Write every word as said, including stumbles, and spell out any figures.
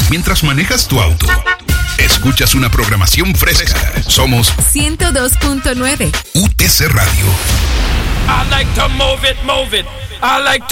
mientras manejas tu auto. Escuchas una programación fresca. Somos ciento dos punto nueve U T C Radio. I like to move it, move it. I like to